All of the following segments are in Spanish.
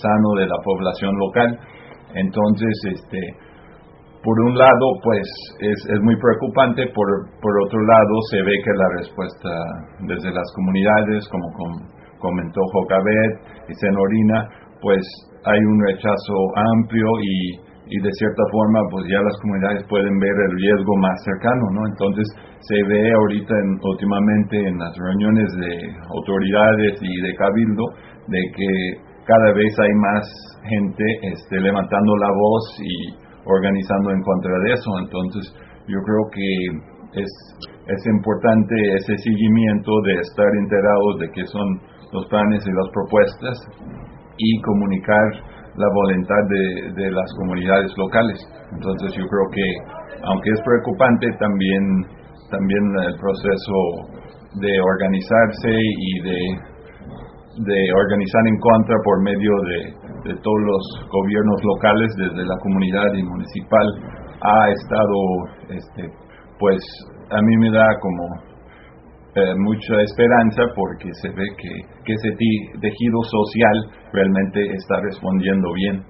sano de la población local. Entonces, por un lado, pues es muy preocupante, por otro lado, se ve que la respuesta desde las comunidades, como comentó Jocabet y Senorina, pues hay un rechazo amplio y de cierta forma, pues ya las comunidades pueden ver el riesgo más cercano, ¿no? Entonces, se ve ahorita últimamente en las reuniones de autoridades y de cabildo, de que cada vez hay más gente levantando la voz y organizando en contra de eso. Entonces yo creo que es importante ese seguimiento de estar enterados de qué son los planes y las propuestas y comunicar la voluntad de las comunidades locales. Entonces yo creo que, aunque es preocupante, también el proceso de organizarse y de organizar en contra por medio de todos los gobiernos locales, desde la comunidad y municipal, ha estado, pues a mí me da como mucha esperanza, porque se ve que ese tejido social realmente está respondiendo bien.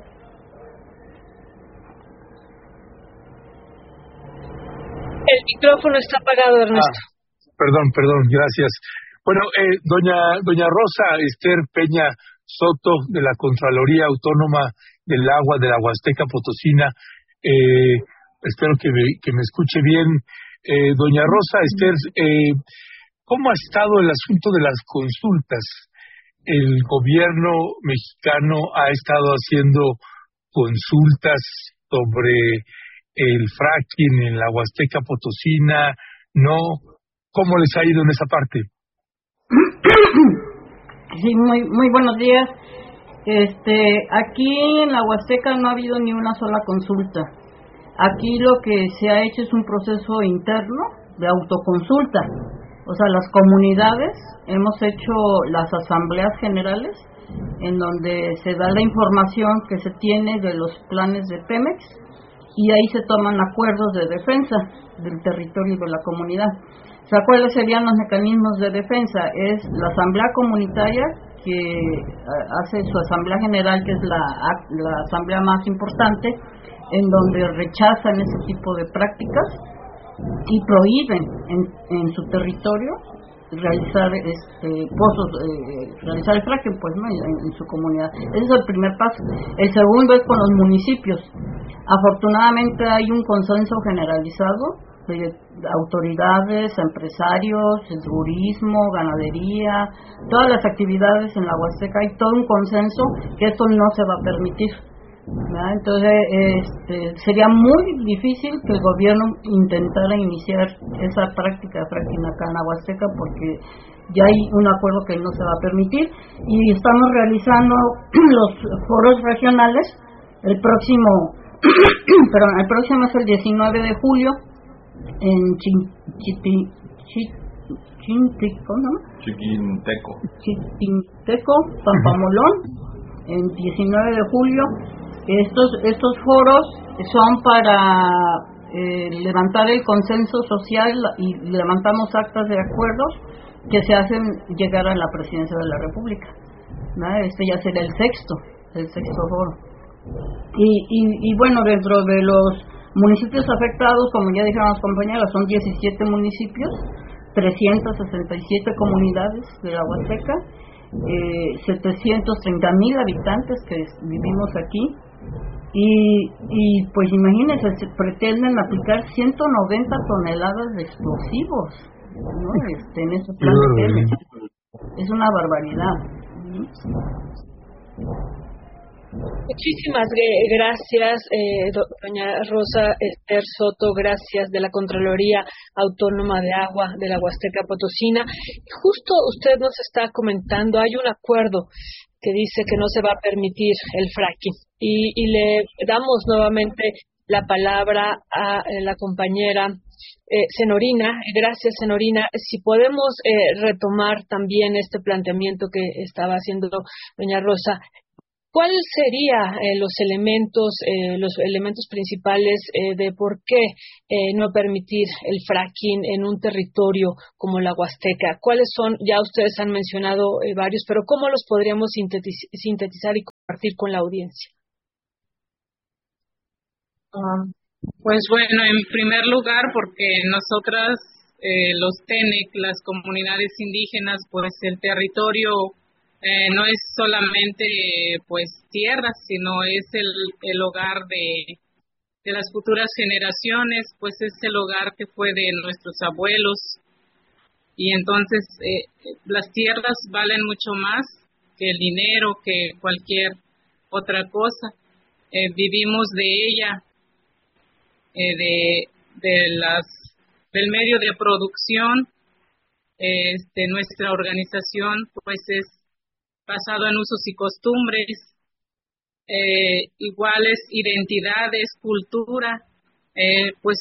El micrófono está apagado, Ernesto. Perdón, gracias. Bueno, doña Rosa Ester Peña Soto, de la Contraloría Autónoma del Agua de la Huasteca Potosina, espero que me escuche bien. Doña Rosa Ester, ¿cómo ha estado el asunto de las consultas? El gobierno mexicano ha estado haciendo consultas sobre el fracking en la Huasteca Potosina, ¿no? ¿Cómo les ha ido en esa parte? Sí, muy buenos días. Aquí en la Huasteca no ha habido ni una sola consulta. Aquí lo que se ha hecho es un proceso interno de autoconsulta. O sea, las comunidades hemos hecho las asambleas generales, en donde se da la información que se tiene de los planes de Pemex, y ahí se toman acuerdos de defensa del territorio y de la comunidad. O sea, ¿cuáles serían los mecanismos de defensa? Es la asamblea comunitaria, que hace su asamblea general, que es la asamblea más importante, en donde rechazan ese tipo de prácticas y prohíben en su territorio realizar pozos, realizar el fracking, pues, ¿no? en su comunidad. Ese es el primer paso. El segundo es con los municipios. Afortunadamente hay un consenso generalizado de autoridades, empresarios, el turismo, ganadería, todas las actividades en la Huasteca. Hay todo un consenso que esto no se va a permitir, ¿verdad? Entonces sería muy difícil que el gobierno intentara iniciar esa práctica de fracking acá en la Huasteca, porque ya hay un acuerdo que no se va a permitir, y estamos realizando los foros regionales. El próximo el próximo es el 19 de julio en Chiquinteco, Pampamolón, en 19 de julio. Estos foros son para levantar el consenso social, y levantamos actas de acuerdos que se hacen llegar a la Presidencia de la República, ¿no? Este ya será el sexto foro. Y bueno, dentro de los municipios afectados, como ya dijeron las compañeras, son 17 municipios, 367 comunidades de la Huasteca, 730,000 habitantes que vivimos aquí, y pues imagínense, se pretenden aplicar 190 toneladas de explosivos, ¿no? En ese plan de Pemex. Es una barbaridad. Muchísimas gracias, doña Rosa Ester Soto, gracias, de la Contraloría Autónoma de Agua de la Huasteca Potosina. Justo usted nos está comentando, hay un acuerdo que dice que no se va a permitir el fracking, y le damos nuevamente la palabra a la compañera Senorina. Gracias, Senorina. Si podemos retomar también este planteamiento que estaba haciendo doña Rosa. ¿Cuál sería los elementos principales de por qué no permitir el fracking en un territorio como la Huasteca? ¿Cuáles son? Ya ustedes han mencionado varios, pero ¿cómo los podríamos sintetizar y compartir con la audiencia? Pues bueno, en primer lugar, porque nosotras, los TENEC, las comunidades indígenas, pues el territorio no es solamente pues tierras, sino es el hogar de las futuras generaciones, pues es el hogar que fue de nuestros abuelos, y entonces las tierras valen mucho más que el dinero, que cualquier otra cosa. Vivimos de ella, del medio de producción. Nuestra organización pues es basado en usos y costumbres, iguales identidades, cultura, pues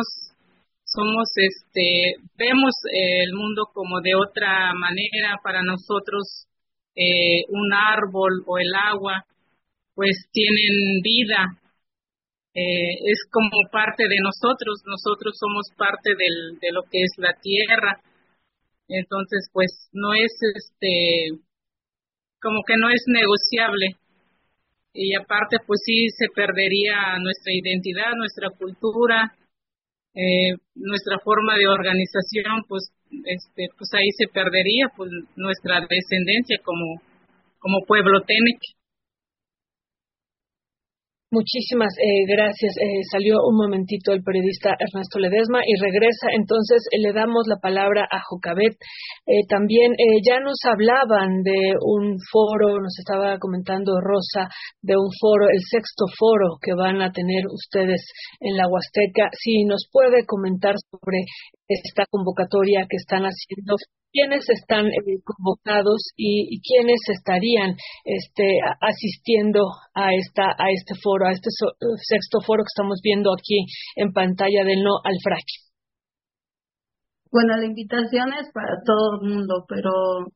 vemos el mundo como de otra manera. Para nosotros un árbol o el agua pues tienen vida, es como parte de nosotros somos parte de lo que es la tierra. Entonces pues no es como que no es negociable, y aparte pues sí se perdería nuestra identidad, nuestra cultura, nuestra forma de organización, pues pues ahí se perdería pues nuestra descendencia como pueblo TENEC. Muchísimas gracias. Salió un momentito el periodista Ernesto Ledesma y regresa. Entonces le damos la palabra a Jocabet. También ya nos hablaban de un foro, nos estaba comentando Rosa, de un foro, el 6º foro que van a tener ustedes en la Huasteca. Si nos puede comentar sobre esta convocatoria que están haciendo, quiénes están convocados y quiénes estarían asistiendo a este foro, a este 6º foro que estamos viendo aquí en pantalla del No al Fracking. Bueno, la invitación es para todo el mundo, pero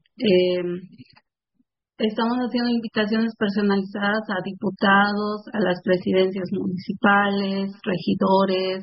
estamos haciendo invitaciones personalizadas a diputados, a las presidencias municipales, regidores,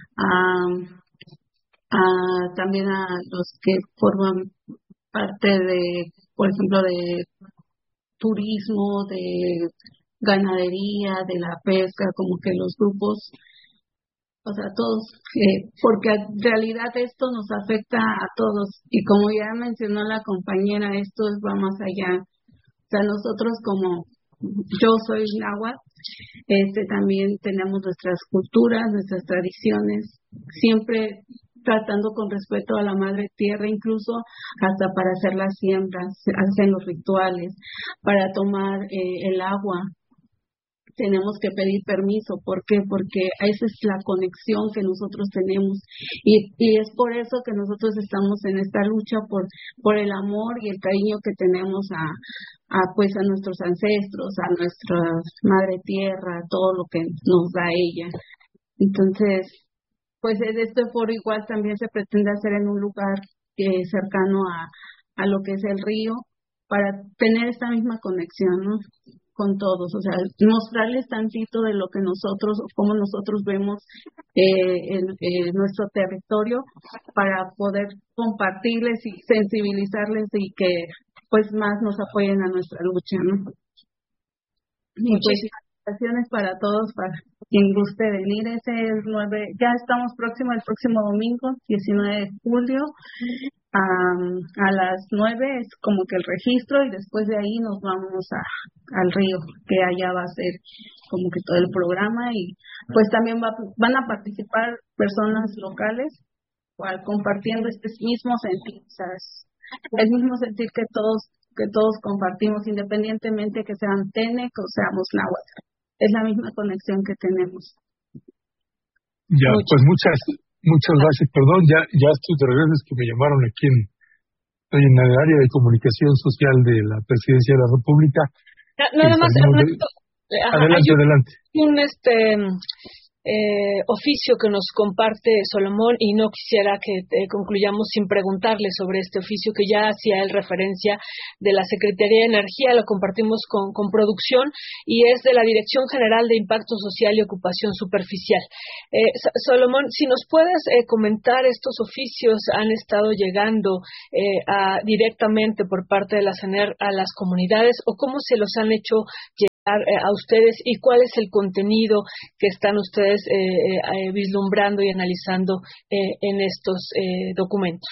también a los que forman parte de, por ejemplo, de turismo, de ganadería, de la pesca, como que los grupos, o sea, todos, porque en realidad esto nos afecta a todos, y como ya mencionó la compañera, esto va más allá. O sea, nosotros como yo soy náhuatl, también tenemos nuestras culturas, nuestras tradiciones, siempre tratando con respeto a la madre tierra, incluso hasta para hacer las siembras, hacen los rituales, para tomar el agua. Tenemos que pedir permiso. ¿Por qué? Porque esa es la conexión que nosotros tenemos, y es por eso que nosotros estamos en esta lucha por el amor y el cariño que tenemos a nuestros ancestros, a nuestra madre tierra, todo lo que nos da ella. Entonces, pues este foro igual también se pretende hacer en un lugar cercano a lo que es el río, para tener esta misma conexión, ¿no?, con todos, o sea, mostrarles tantito de lo que nosotros, o cómo nosotros vemos nuestro territorio, para poder compartirles y sensibilizarles, y que pues más nos apoyen a nuestra lucha, ¿no? Y pues invitaciones para todos, para quien guste venir. Ya estamos próximos, el próximo domingo, 19 de julio, a las 9 es como que el registro, y después de ahí nos vamos al río, que allá va a ser como que todo el programa, y pues también van a participar personas locales, compartiendo este mismo sentir, ¿sabes? El mismo sentir que todos compartimos, independientemente que sean TENEC o seamos náhuatl. Es la misma conexión que tenemos. Ya, pues muchas gracias. Perdón, ya estoy de regreso, es que me llamaron aquí estoy en el área de comunicación social de la Presidencia de la República. Nada más, Ernesto. Adelante. oficio que nos comparte Solomón, y no quisiera que concluyamos sin preguntarle sobre este oficio que ya hacía él referencia de la Secretaría de Energía, lo compartimos con producción, y es de la Dirección General de Impacto Social y Ocupación Superficial. Solomón, si nos puedes comentar, estos oficios han estado llegando directamente por parte de la CENER a las comunidades, o cómo se los han hecho llegar a ustedes, y cuál es el contenido que están ustedes vislumbrando y analizando en estos documentos.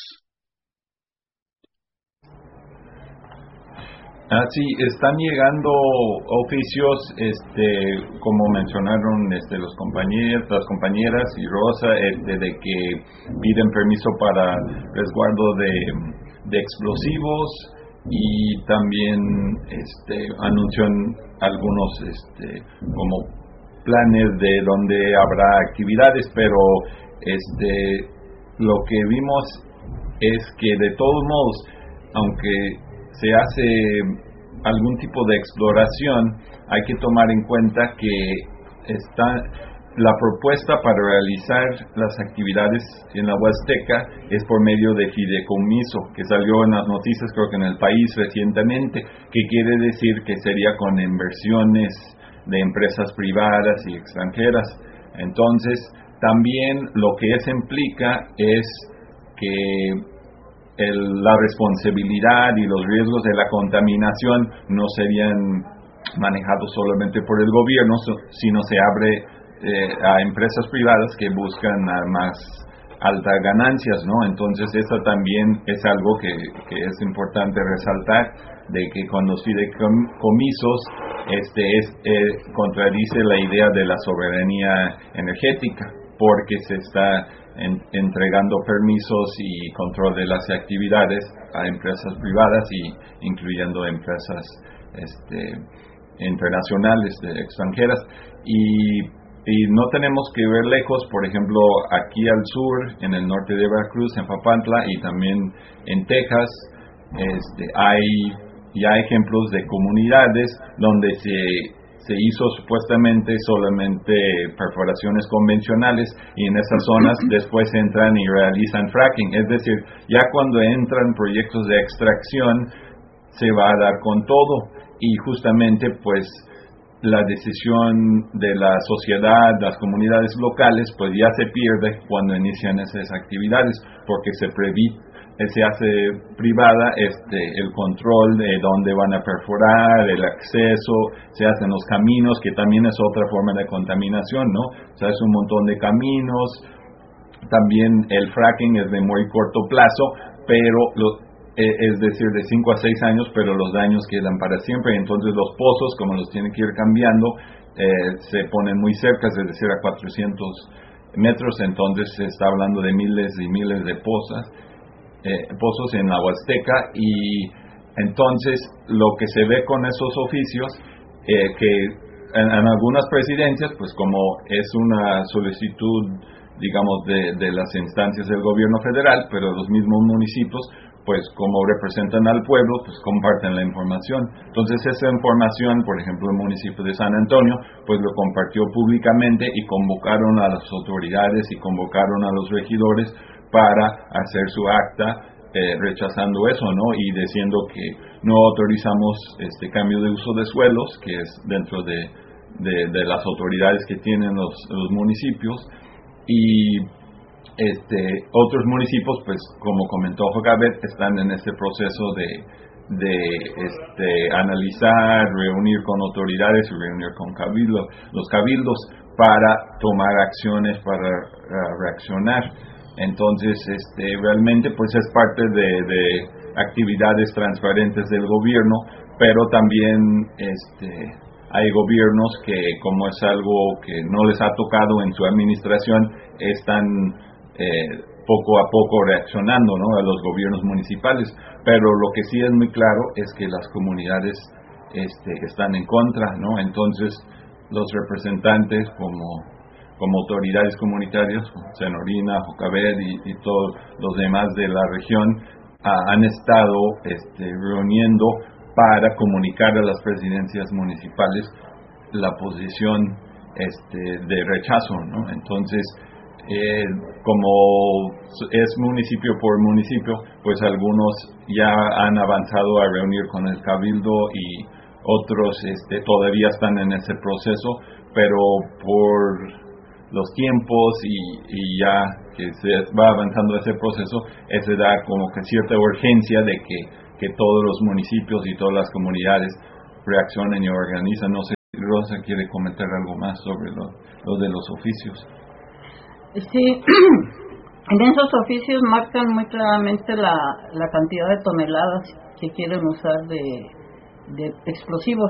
Sí, están llegando oficios, como mencionaron las compañeras y Rosa, de que piden permiso para resguardo de explosivos, y también anuncian algunos como planes de donde habrá actividades, pero lo que vimos es que de todos modos, aunque se hace algún tipo de exploración, hay que tomar en cuenta que la propuesta para realizar las actividades en la Huasteca es por medio de fideicomiso, que salió en las noticias, creo que en El País recientemente, que quiere decir que sería con inversiones de empresas privadas y extranjeras. Entonces, también lo que eso implica es que la responsabilidad y los riesgos de la contaminación no serían manejados solamente por el gobierno, sino se abre a empresas privadas que buscan más altas ganancias, ¿no? Entonces eso también es algo que es importante resaltar, de que con los fideicomisos contradice la idea de la soberanía energética, porque se está entregando permisos y control de las actividades a empresas privadas, y incluyendo empresas internacionales, extranjeras, y no tenemos que ver lejos. Por ejemplo, aquí al sur, en el norte de Veracruz, en Papantla, y también en Texas, hay ya ejemplos de comunidades donde se hizo supuestamente solamente perforaciones convencionales, y en esas zonas después entran y realizan fracking. Es decir, ya cuando entran proyectos de extracción se va a dar con todo, y justamente pues la decisión de la sociedad, las comunidades locales, pues ya se pierde cuando inician esas actividades, porque se hace privada el control de dónde van a perforar, el acceso, se hacen los caminos, que también es otra forma de contaminación, ¿no? O sea, es un montón de caminos. También el fracking es de muy corto plazo, pero es decir, de 5 a 6 años, pero los daños quedan para siempre. Entonces los pozos, como los tienen que ir cambiando, se ponen muy cerca, es decir, a 400 metros, entonces se está hablando de miles y miles de pozos en la Huasteca. Y entonces lo que se ve con esos oficios, que en algunas presidencias, pues como es una solicitud, digamos, de las instancias del gobierno federal, pero los mismos municipios, pues como representan al pueblo, pues comparten la información. Entonces esa información, por ejemplo, el municipio de San Antonio, pues lo compartió públicamente, y convocaron a las autoridades y convocaron a los regidores para hacer su acta rechazando eso, ¿no? Y diciendo que no autorizamos este cambio de uso de suelos, que es dentro de las autoridades que tienen los municipios. Y otros municipios, pues como comentó Jocabet, están en este proceso de analizar, reunir con autoridades y reunir con los cabildos para tomar acciones, para reaccionar. Entonces, realmente pues es parte de actividades transparentes del gobierno, pero también hay gobiernos que, como es algo que no les ha tocado en su administración, están poco a poco reaccionando, ¿no?, a los gobiernos municipales. Pero lo que sí es muy claro es que las comunidades están en contra, ¿no? Entonces los representantes como autoridades comunitarias, Senorina, Jocabet y todos los demás de la región, han estado reuniendo para comunicar a las presidencias municipales la posición de rechazo, ¿no? Entonces, como es municipio por municipio, pues algunos ya han avanzado a reunir con el Cabildo y otros todavía están en ese proceso, pero por los tiempos y ya que se va avanzando ese proceso, ese da como que cierta urgencia de que todos los municipios y todas las comunidades reaccionen y organizan. No sé, Rosa quiere comentar algo más sobre lo de los oficios. Sí, en esos oficios marcan muy claramente la cantidad de toneladas que quieren usar de explosivos.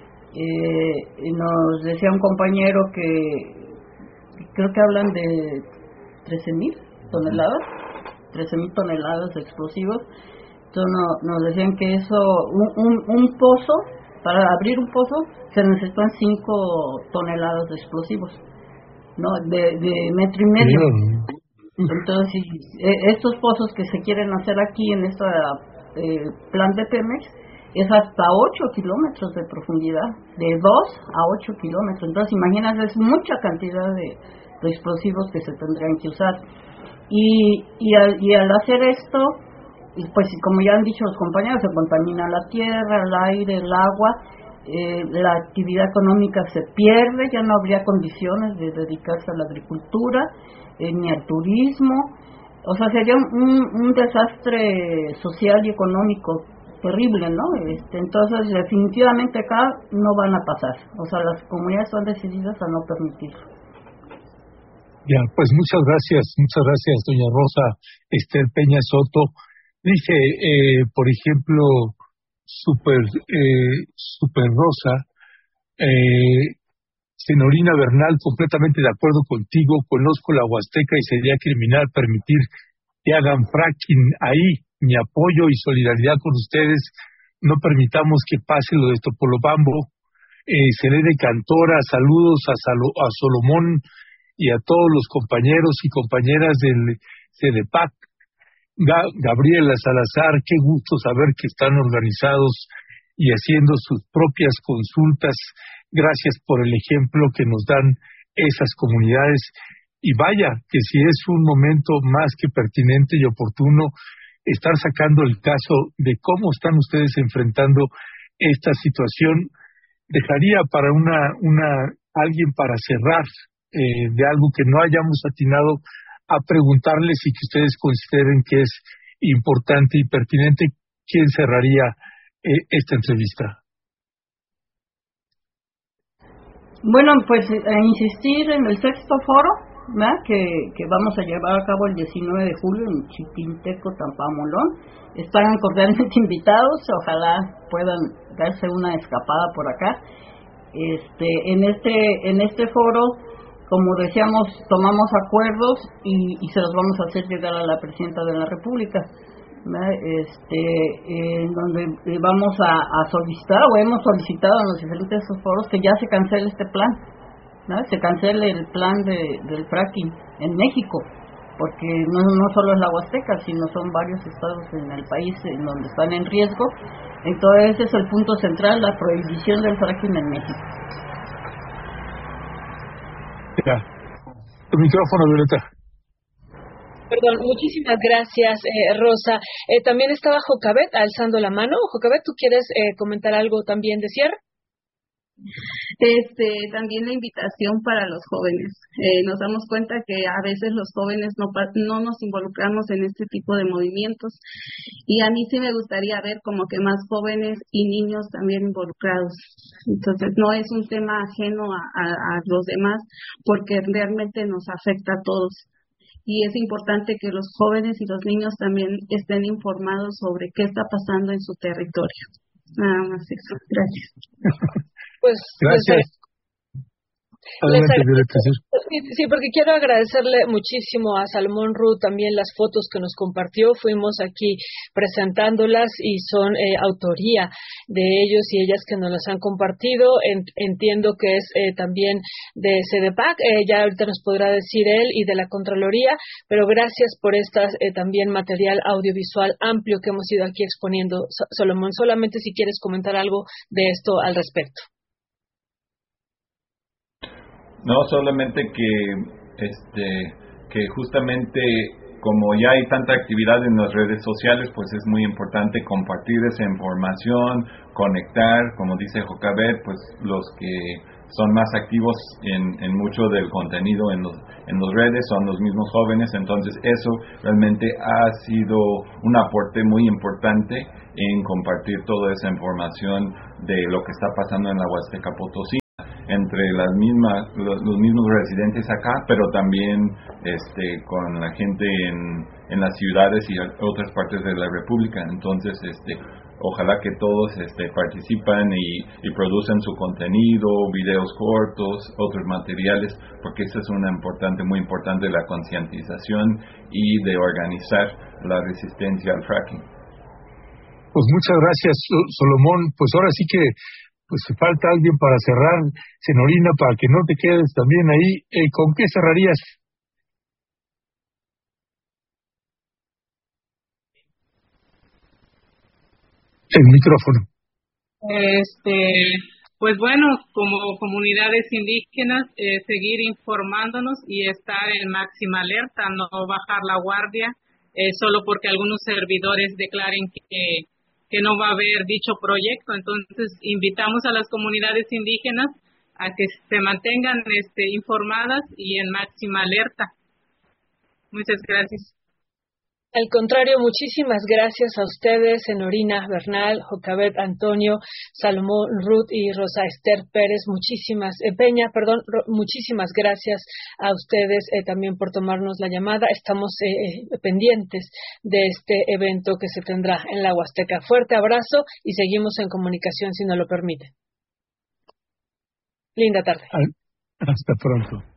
Nos decía un compañero que creo que hablan de 13,000 toneladas, 13,000 toneladas de explosivos. Entonces nos decían que eso, un pozo, para abrir un pozo se necesitan 5 toneladas de explosivos, ¿no? De 1,5 metros. Entonces, estos pozos que se quieren hacer aquí en este plan de Pemex es hasta 8 kilómetros de profundidad, de 2 a 8 kilómetros. Entonces, imagínate, es mucha cantidad de explosivos que se tendrían que usar. Y al hacer esto, pues como ya han dicho los compañeros, se contamina la tierra, el aire, el agua, la actividad económica se pierde, ya no habría condiciones de dedicarse a la agricultura, ni al turismo. O sea, sería un desastre social y económico terrible, ¿no? Entonces, definitivamente acá no van a pasar. O sea, las comunidades son decididas a no permitirlo. Ya, pues muchas gracias, doña Rosa Esther Peña Soto. Dice, por ejemplo, Super Rosa, Senorina Bernal, completamente de acuerdo contigo, conozco la Huasteca y sería criminal permitir que hagan fracking ahí. Mi apoyo y solidaridad con ustedes, no permitamos que pase lo de Topolobambo. Selene Cantora, saludos a Solomón y a todos los compañeros y compañeras del CEDEPAC. Gabriela Salazar, qué gusto saber que están organizados y haciendo sus propias consultas. Gracias por el ejemplo que nos dan esas comunidades. Y vaya, que si es un momento más que pertinente y oportuno estar sacando el caso de cómo están ustedes enfrentando esta situación, dejaría para alguien para cerrar de algo que no hayamos atinado a preguntarles y que ustedes consideren que es importante y pertinente. ¿Quién cerraría esta entrevista? Bueno, pues insistir en el 6º foro, ¿verdad? Que vamos a llevar a cabo el 19 de julio en Chipinteco, Tampamolón. Están cordialmente invitados, ojalá puedan darse una escapada por acá. En este foro, como decíamos, tomamos acuerdos y se los vamos a hacer llegar a la Presidenta de la República, en donde vamos a solicitar, o hemos solicitado en los diferentes foros, que ya se cancele este plan, ¿no? Se cancele el plan del fracking en México, porque no solo es la Huasteca, sino son varios estados en el país en donde están en riesgo. Entonces ese es el punto central, la prohibición del fracking en México. Ya. Tu micrófono, Violeta. Perdón, muchísimas gracias, Rosa. También estaba Jocabet alzando la mano. Jocabet, ¿tú quieres comentar algo también de cierre? También la invitación para los jóvenes. Nos damos cuenta que a veces los jóvenes no nos involucramos en este tipo de movimientos, y a mí sí me gustaría ver como que más jóvenes y niños también involucrados. Entonces no es un tema ajeno a los demás, porque realmente nos afecta a todos. Y es importante que los jóvenes y los niños también estén informados sobre qué está pasando en su territorio. Nada más eso. Gracias. Pues gracias. Sí, porque quiero agradecerle muchísimo a Salomón Ruth también las fotos que nos compartió. Fuimos aquí presentándolas y son autoría de ellos y ellas que nos las han compartido. Entiendo que es también de CEDEPAC, ya ahorita nos podrá decir él, y de la Contraloría, pero gracias por estas también material audiovisual amplio que hemos ido aquí exponiendo. Salomón, solamente si quieres comentar algo de esto al respecto. No, solamente que justamente como ya hay tanta actividad en las redes sociales, pues es muy importante compartir esa información, conectar, como dice Jocabet, pues los que son más activos en mucho del contenido en los redes son los mismos jóvenes, entonces eso realmente ha sido un aporte muy importante en compartir toda esa información de lo que está pasando en la Huasteca Potosí entre los mismos residentes acá, pero también con la gente en las ciudades y otras partes de la República. Entonces, ojalá que todos participan y producen su contenido, videos cortos, otros materiales, porque eso es muy importante, la concientización y de organizar la resistencia al fracking. Pues muchas gracias, Solomón. Pues ahora sí que pues falta alguien para cerrar, Senorina, para que no te quedes también ahí. ¿Con qué cerrarías? El micrófono. Pues bueno, como comunidades indígenas, seguir informándonos y estar en máxima alerta, no bajar la guardia, solo porque algunos servidores declaren que no va a haber dicho proyecto. Entonces, invitamos a las comunidades indígenas a que se mantengan informadas y en máxima alerta. Muchas gracias. Al contrario, muchísimas gracias a ustedes, Senorina Bernal, Jocabet Antonio, Salomón Ruth y Rosa Esther Pérez, muchísimas gracias a ustedes también por tomarnos la llamada. Estamos pendientes de este evento que se tendrá en la Huasteca. Fuerte abrazo y seguimos en comunicación si nos lo permite. Linda tarde. Hasta pronto.